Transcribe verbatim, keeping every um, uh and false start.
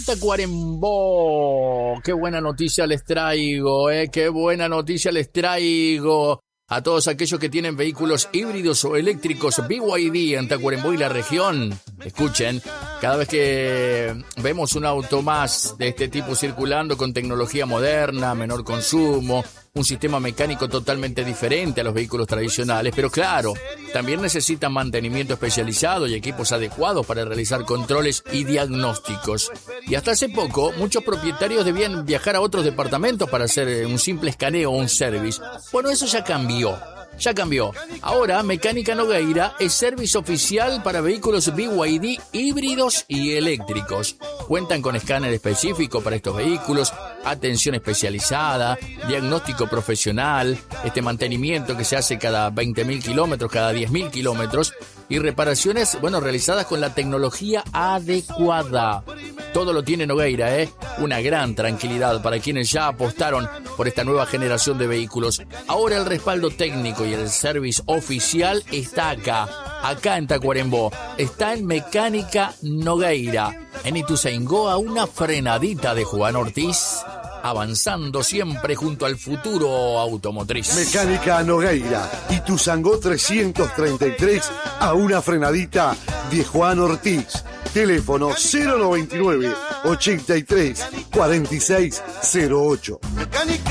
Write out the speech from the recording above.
Tacuarembó. Qué buena noticia les traigo, eh, qué buena noticia les traigo a todos aquellos que tienen vehículos híbridos o eléctricos B Y D en Tacuarembó y la región. Escuchen, cada vez que vemos un auto más de este tipo circulando con tecnología moderna, menor consumo, un sistema mecánico totalmente diferente a los vehículos tradicionales, pero claro, también necesitan mantenimiento especializado y equipos adecuados para realizar controles y diagnósticos. Y hasta hace poco, muchos propietarios debían viajar a otros departamentos para hacer un simple escaneo o un service. Bueno, eso ya cambió. Ya cambió. Ahora, Mecánica Nogueira es servicio oficial para vehículos B Y D híbridos y eléctricos. Cuentan con escáner específico para estos vehículos, atención especializada, diagnóstico profesional, este mantenimiento que se hace cada veinte mil kilómetros, cada diez mil kilómetros, y reparaciones, bueno, realizadas con la tecnología adecuada. Todo lo tiene Nogueira, ¿eh? Una gran tranquilidad para quienes ya apostaron por esta nueva generación de vehículos. Ahora el respaldo técnico y el service oficial está acá, acá en Tacuarembó. Está en Mecánica Nogueira, en Ituzaingó, a una frenadita de Juan Ortiz, avanzando siempre junto al futuro automotriz. Mecánica Nogueira, Ituzaingó trescientos treinta y tres, a una frenadita de Juan Ortiz. Teléfono cero noventa y nueve, ochenta y tres, cuarenta y seis cero ocho.